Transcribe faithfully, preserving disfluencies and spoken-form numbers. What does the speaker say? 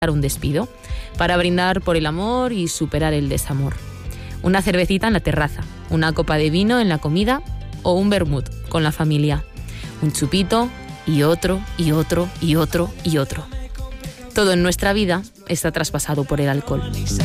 un despido, para brindar por el amor y superar el desamor. Una cervecita en la terraza, una copa de vino en la comida o un vermut con la familia. Un chupito y otro y otro y otro y otro. Todo en nuestra vida está traspasado por el alcohol.